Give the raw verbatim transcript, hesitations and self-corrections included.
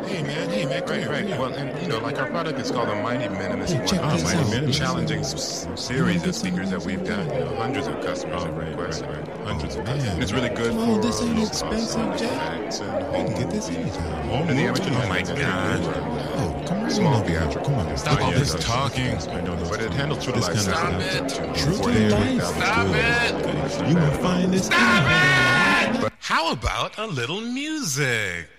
Hey man, hey man, come Right, here, right. come here. Well, and you know, like our product is called the Mighty Minimus. Hey, One check of this the out. Mighty This challenging is- s- series of speakers that we've done. You know, hundreds of customers Oh, have right, requested. right, right. Hundreds Oh, of man. customers. And it's really good Oh, for this ain't low-cost expensive, sound Jack. effects and You home can get this movies. anytime. Home And the movies. amateur Oh, my my God. Oh, come on. Small over here. theatrical. Come on. Stop all Yeah, this that's- talking. I know those But it handles true to This life kind of sound. stuff. True to forty-eight life. thousand. Stop Good. it! You gonna find this? Stop out. it! How about a little music?